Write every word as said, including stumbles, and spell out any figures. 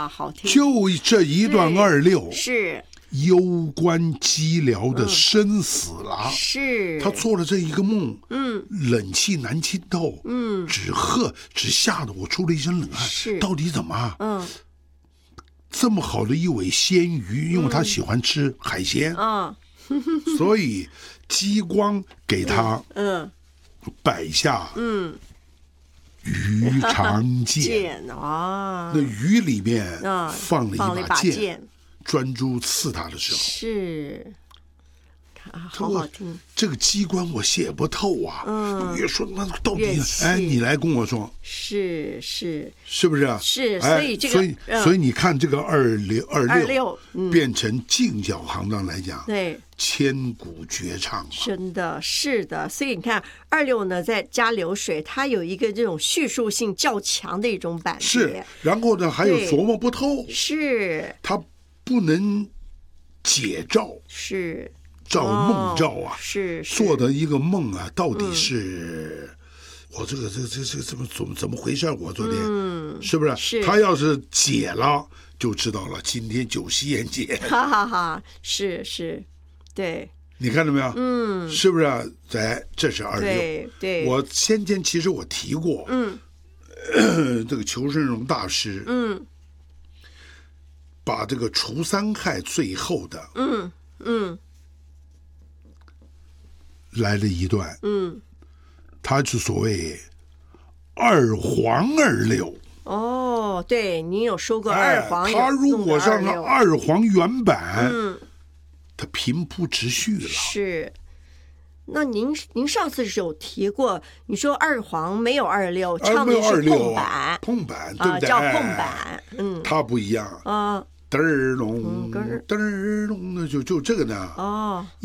哇，好听！ 就这一段二六是攸关寂寥的生死了。 嗯、是， 他做了这一个梦， 嗯， 冷气难浸透， 嗯， 只喝只吓得我出了一身冷汗。 是， 到底怎么？ 嗯， 这么好的一尾鲜鱼，因为他喜欢吃海鲜， 嗯， 所以激光给他， 嗯， 摆下， 嗯。 鱼肠剑啊， 那鱼里面放了一把剑， 专诸刺他的时候， 是，啊，好好听。 这个机关我写不透啊。 嗯， 越说那到底，哎，你来跟我说， 是是是不是啊？ 是，所以这个， 所以所以你看这个二六二六变成进角行当来讲， 对。 千古绝唱， 真的是的，所以你看二六呢，再加流水，它有一个这种叙述性较强的一种版别。 是，然后呢，还有琢磨不透， 是， 它不能解照， 是照梦照啊， 哦、是, 是做的一个梦啊，到底是、嗯、我这个这个这个这个怎么怎么怎么回事？我昨天、嗯、是不是？ 是， 他要是解了，就知道了。今天酒席宴解， 哈哈哈，是是。对， 你看到没有？ 嗯， 是不是、啊？在这是二六。 对对， 我先前其实我提过， 嗯， 这个裘盛戎大师， 嗯， 把这个除三害最后的， 嗯嗯， 来了一段， 嗯， 他是所谓二黄二六。 哦，对，你有说过二黄、哎， 他如果上了二黄原版， 嗯。 他平铺直叙了。 是，那您您上次是有提过，你说二黄没有二六，唱的是碰板， 碰板对不对？ 叫碰板，嗯， 它不一样啊， 嘚儿隆嘚儿隆的就就这个呢， 哦。